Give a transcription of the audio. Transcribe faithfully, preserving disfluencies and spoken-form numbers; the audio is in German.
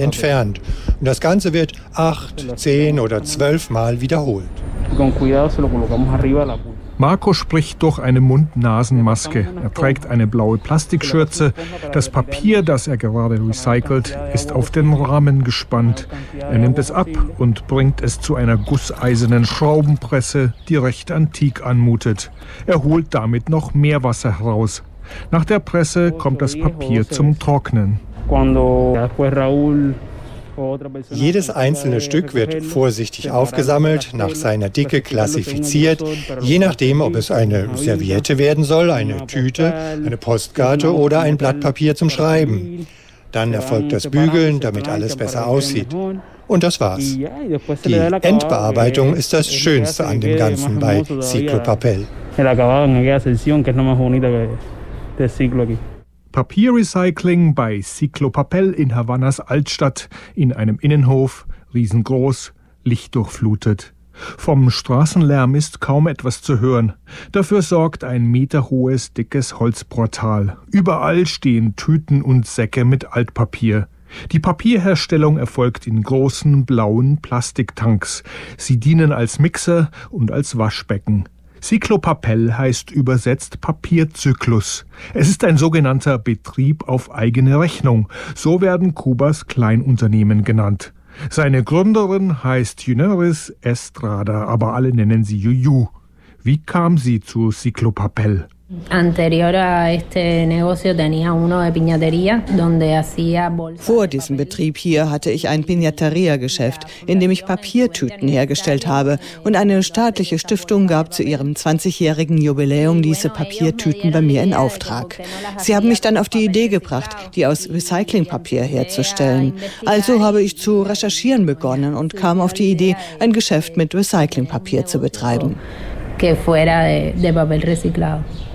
entfernt. Und das Ganze wird acht, zehn oder zwölf Mal wiederholt. Marco spricht durch eine Mund-Nasen-Maske. Er trägt eine blaue Plastikschürze. Das Papier, das er gerade recycelt, ist auf den Rahmen gespannt. Er nimmt es ab und bringt es zu einer gusseisernen Schraubenpresse, die recht antik anmutet. Er holt damit noch mehr Wasser heraus. Nach der Presse kommt das Papier zum Trocknen. Jedes einzelne Stück wird vorsichtig aufgesammelt, nach seiner Dicke klassifiziert, je nachdem, ob es eine Serviette werden soll, eine Tüte, eine Postkarte oder ein Blatt Papier zum Schreiben. Dann erfolgt das Bügeln, damit alles besser aussieht. Und das war's. Die Endbearbeitung ist das Schönste an dem Ganzen bei Cyclopapel. Papierrecycling bei Cyclopapel in Havannas Altstadt, in einem Innenhof, riesengroß, lichtdurchflutet. Vom Straßenlärm ist kaum etwas zu hören. Dafür sorgt ein meterhohes, dickes Holzportal. Überall stehen Tüten und Säcke mit Altpapier. Die Papierherstellung erfolgt in großen, blauen Plastiktanks. Sie dienen als Mixer und als Waschbecken. Cyclopapel heißt übersetzt Papierzyklus. Es ist ein sogenannter Betrieb auf eigene Rechnung. So werden Kubas Kleinunternehmen genannt. Seine Gründerin heißt Yuneris Estrada, aber alle nennen sie Yuyu. Wie kam sie zu Cyclopapel? Vor diesem Betrieb hier hatte ich ein Piñateria-Geschäft, in dem ich Papiertüten hergestellt habe, und eine staatliche Stiftung gab zu ihrem zwanzigjährigen Jubiläum diese Papiertüten bei mir in Auftrag. Sie haben mich dann auf die Idee gebracht, die aus Recyclingpapier herzustellen. Also habe ich zu recherchieren begonnen und kam auf die Idee, ein Geschäft mit Recyclingpapier zu betreiben. Que fuera de, de papel reciclado.